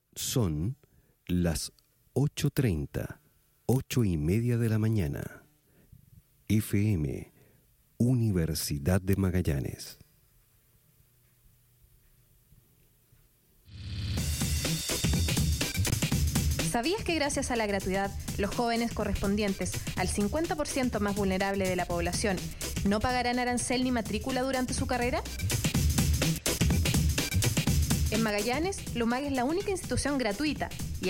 Son las 8:30, 8:30 de la mañana. FM, Universidad de Magallanes. ¿Sabías que gracias a la gratuidad, los jóvenes correspondientes al 50% más vulnerable de la población no pagarán arancel ni matrícula durante su carrera? En Magallanes, LUMAG es la única institución gratuita